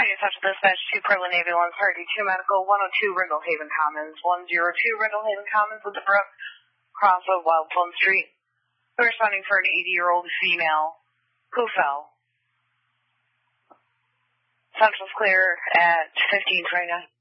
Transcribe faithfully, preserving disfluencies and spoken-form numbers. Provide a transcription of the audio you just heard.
Hi, you touch dispatch two Portland Navy one thirty-two Medical one oh two Riddle Haven Commons one oh two Riddle Haven Commons with the Brook cross of Wild Plum Street. We're responding for an eighty-year-old female who fell. Central's clear at fifteen twenty-nine.